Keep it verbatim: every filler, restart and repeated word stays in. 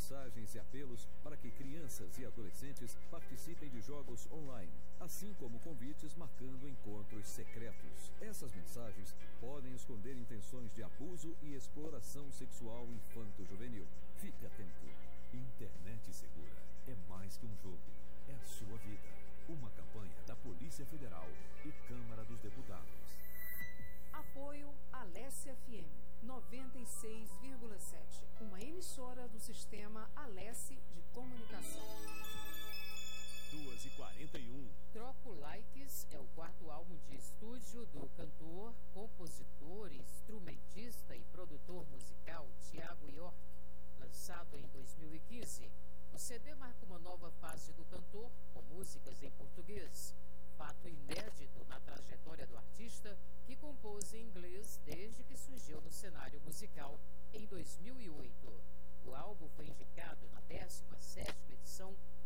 mensagens e apelos para que crianças e adolescentes participem de jogos online, assim como convites marcando encontros secretos. Essas mensagens podem esconder intenções de abuso e exploração sexual infanto-juvenil. Fique atento. Internet Segura é mais que um jogo, é a sua vida. Uma campanha da Polícia Federal e Câmara dos Deputados. Apoio Alesse F M noventa e seis vírgula sete, uma emissora do sistema Alesse de comunicação. duas e quarenta e um. Troco Likes é o quarto álbum de estúdio do cantor, compositor, instrumentista e produtor musical Thiago York, lançado em dois mil e quinze. O C D marca uma nova fase do cantor, com músicas em português, fato inédito na trajetória do artista, que compôs em inglês desde que surgiu no cenário musical em dois mil e oito. O álbum foi indicado na décima sétima edição